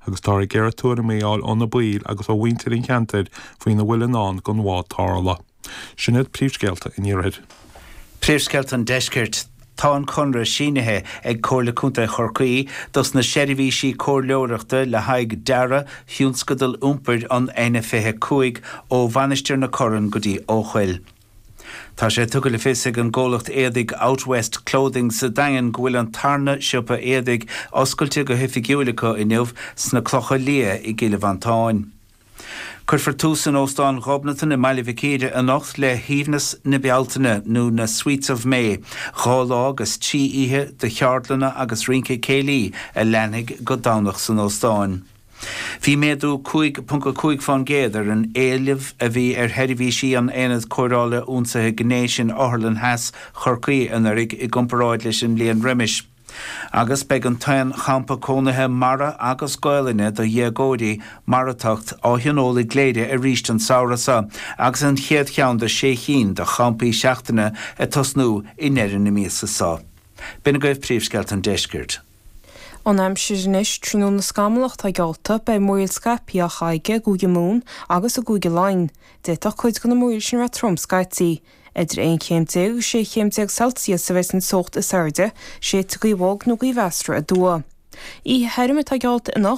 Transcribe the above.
agus táir gearad túra méáil ón na buil agus ó bhaintear in cheantaid faoin na bhfuil an gon bhád tála. Sinead príomhscéalta in iarraid. Príomhscéalta an deiscirt tá an conra sínithe ag cóir le cúnta Chorcaí dus na seirbhísí cóirleoireachta le haig deara hiúnscadal úmpair an 15 ó bhainistear na corann go dtí óchfuil. Tá sé tugadh le fios an ggólacht éadaigh Outwest Clothing sa dagan go bhfuil an tarna siopa éadaigh oscailte go hifigiúlacha inniuh sna clocha lia i gCill Vantáin. Curfar túsan óstán Robnatan na Mailivicéide a nocht le híomhnas na bealtaine nó na Sweets of May, Ghála agus tí ihe de cheartlanna agus rinca célí a leannig go dánach san óstáin. Bhí méadú 5.5 fan géadar an éileh a bhí heirihísí an éad chorála únsathe gnéisian Orlan Heas Chorcaí an arig i gcomparáid leis an Líon Rimis. Agus beag an tain champa cónathe mara agus goiline do dhiagóidí maratacht á heanóla gléide a ríist an saorasa agus an chéad cheann de séchín de champaí seachtaine a tosnú i neirin na míosa sá. Bina goibh príomhscéalt an deiscirt. An aimsirnis tríú na scamalacht a gealta be móil scapi a chaige gúige mún agus a gúige láin. Déach chuid go na móil sin ra tromscaití. Idir 1 sé Celsius sa bheits an socht is airde, sé go bhóg nó go bhestra a dua. Í heirimid a gealta in